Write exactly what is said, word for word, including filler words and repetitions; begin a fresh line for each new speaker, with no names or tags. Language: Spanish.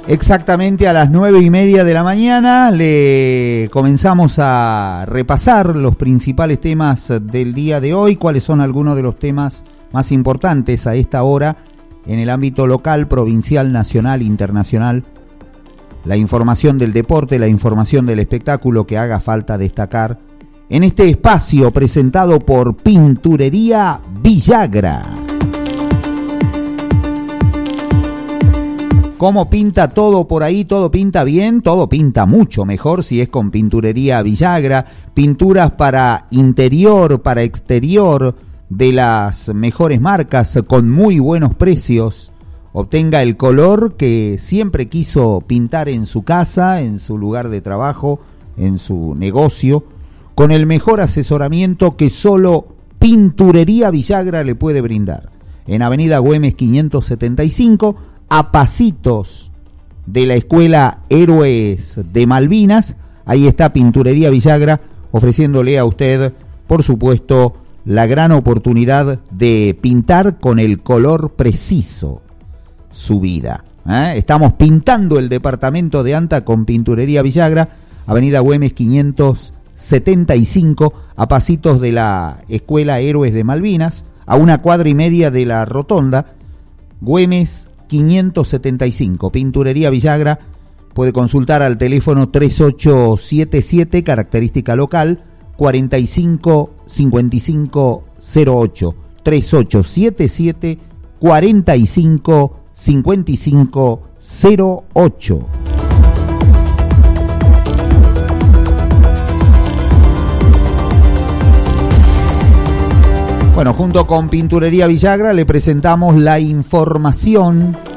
Exactamente a las nueve y media de la mañana le comenzamos a repasar los principales temas del día de hoy, cuáles son algunos de los temas más importantes a esta hora en el ámbito local, provincial, nacional, internacional. La información del deporte, la información del espectáculo que haga falta destacar en este espacio presentado por Pinturería Villagra. ¿Cómo pinta todo por ahí? ¿Todo pinta bien? Todo pinta mucho mejor si es con Pinturería Villagra. Pinturas para interior, para exterior, de las mejores marcas, con muy buenos precios. Obtenga el color que siempre quiso pintar en su casa, en su lugar de trabajo, en su negocio, con el mejor asesoramiento que solo Pinturería Villagra le puede brindar. En Avenida Güemes quinientos setenta y cinco, a pasitos de la Escuela Héroes de Malvinas, ahí está Pinturería Villagra, ofreciéndole a usted, por supuesto, la gran oportunidad de pintar con el color preciso su vida. ¿Eh? Estamos pintando el departamento de Anta con Pinturería Villagra, Avenida Güemes quinientos setenta y cinco, a pasitos de la Escuela Héroes de Malvinas, a una cuadra y media de la Rotonda, Güemes quinientos setenta y cinco, Pinturería Villagra. Puede consultar al teléfono tres ocho siete siete, característica local, cuarenta y cinco cincuenta y cinco cero ocho, tres ocho siete siete, cuarenta y cinco cincuenta y cinco cero ocho. Bueno, junto con Pinturería Villagra le presentamos la información